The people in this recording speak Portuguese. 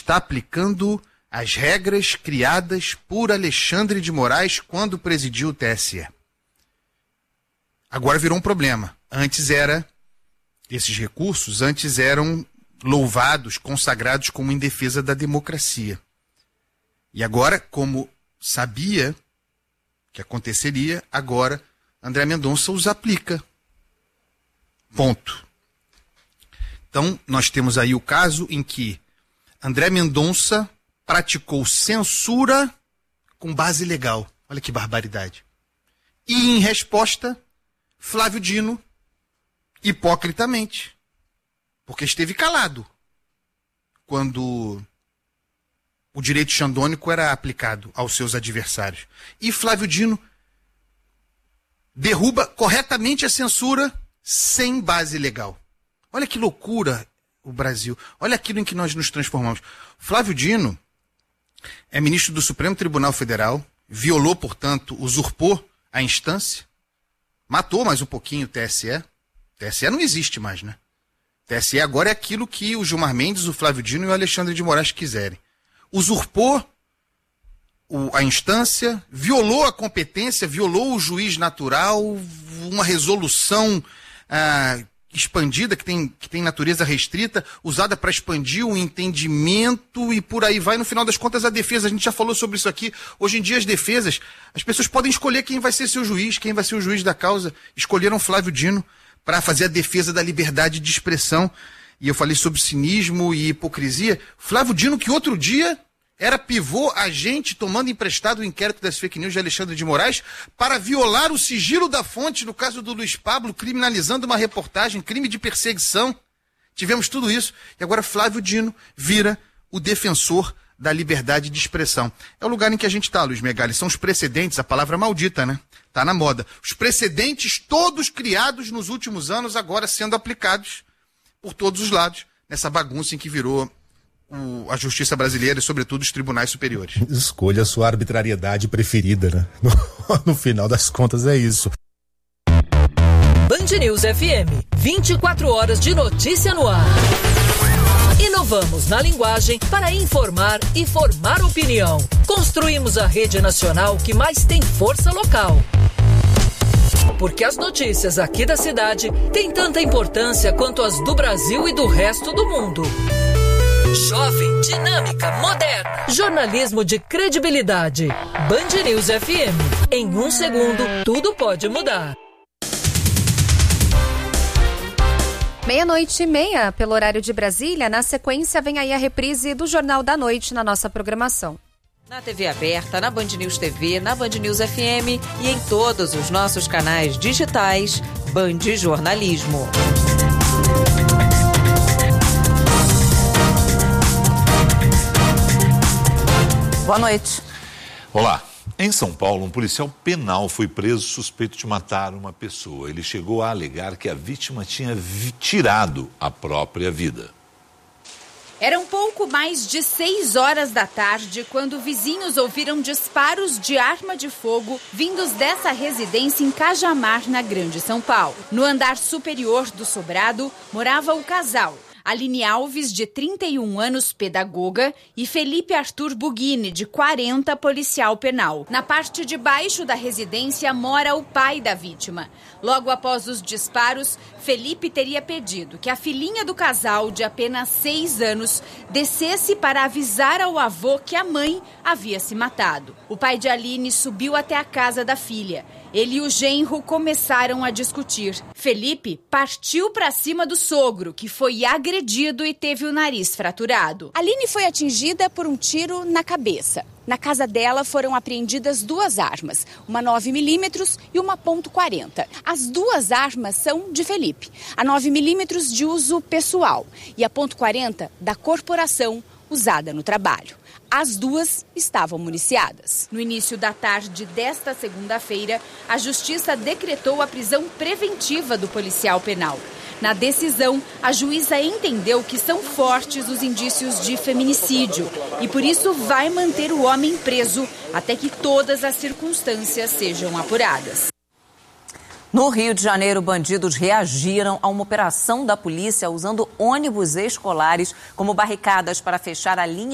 está aplicando as regras criadas por Alexandre de Moraes quando presidiu o TSE. Agora virou um problema. Esses recursos antes eram louvados, consagrados como em defesa da democracia. E agora, como sabia que aconteceria, agora André Mendonça os aplica. Ponto. Então, nós temos aí o caso em que André Mendonça praticou censura com base legal. Olha que barbaridade. E, em resposta, Flávio Dino, hipocritamente, porque esteve calado quando o direito xandônico era aplicado aos seus adversários. E Flávio Dino derruba corretamente a censura sem base legal. Olha que loucura o Brasil. Olha aquilo em que nós nos transformamos. Flávio Dino é ministro do Supremo Tribunal Federal, violou, portanto, usurpou a instância, matou mais um pouquinho o TSE. TSE não existe mais, né? TSE agora é aquilo que o Gilmar Mendes, o Flávio Dino e o Alexandre de Moraes quiserem. Usurpou a instância, violou a competência, violou o juiz natural, uma resolução expandida, que tem natureza restrita, usada para expandir o entendimento e por aí vai. No final das contas, a defesa, a gente já falou sobre isso aqui, hoje em dia as defesas, as pessoas podem escolher quem vai ser seu juiz, quem vai ser o juiz da causa. Escolheram Flávio Dino para fazer a defesa da liberdade de expressão. E eu falei sobre cinismo e hipocrisia. Flávio Dino, que outro dia era pivô, agente, tomando emprestado o inquérito das fake news de Alexandre de Moraes para violar o sigilo da fonte no caso do Luiz Pablo, criminalizando uma reportagem, crime de perseguição. Tivemos tudo isso. E agora Flávio Dino vira o defensor da liberdade de expressão. É o lugar em que a gente está, Luiz Megali. São os precedentes, a palavra maldita, né? Tá na moda. Os precedentes todos criados nos últimos anos, agora sendo aplicados por todos os lados, nessa bagunça em que virou a justiça brasileira e, sobretudo, os tribunais superiores. Escolha a sua arbitrariedade preferida, né? No final das contas é isso. Band News FM, 24 horas de notícia no ar. Inovamos na linguagem para informar e formar opinião. Construímos a rede nacional que mais tem força local. Porque as notícias aqui da cidade têm tanta importância quanto as do Brasil e do resto do mundo. Jovem, dinâmica, moderna. Jornalismo de credibilidade. Band News FM. Em 1 segundo, tudo pode mudar. 00:30 pelo horário de Brasília. Na sequência, vem aí a reprise do Jornal da Noite na nossa programação. Na TV aberta, na Band News TV, na Band News FM e em todos os nossos canais digitais, Band Jornalismo. Boa noite. Olá. Em São Paulo, um policial penal foi preso suspeito de matar uma pessoa. Ele chegou a alegar que a vítima tinha tirado a própria vida. Era um pouco mais de 6 horas da tarde quando vizinhos ouviram disparos de arma de fogo vindos dessa residência em Cajamar, na Grande São Paulo. No andar superior do sobrado morava o casal, Aline Alves, de 31 anos, pedagoga, e Felipe Arthur Bughini, de 40, policial penal. Na parte de baixo da residência mora o pai da vítima. Logo após os disparos, Felipe teria pedido que a filhinha do casal, de apenas 6 anos, descesse para avisar ao avô que a mãe havia se matado. O pai de Aline subiu até a casa da filha. Ele e o genro começaram a discutir. Felipe partiu para cima do sogro, que foi agredido e teve o nariz fraturado. Aline foi atingida por um tiro na cabeça. Na casa dela foram apreendidas 2 armas, uma 9mm e uma .40. As 2 armas são de Felipe, a 9mm de uso pessoal e a .40 da corporação usada no trabalho. As 2 estavam municiadas. No início da tarde desta segunda-feira, a Justiça decretou a prisão preventiva do policial penal. Na decisão, a juíza entendeu que são fortes os indícios de feminicídio e, por isso, vai manter o homem preso até que todas as circunstâncias sejam apuradas. No Rio de Janeiro, bandidos reagiram a uma operação da polícia usando ônibus escolares como barricadas para fechar a linha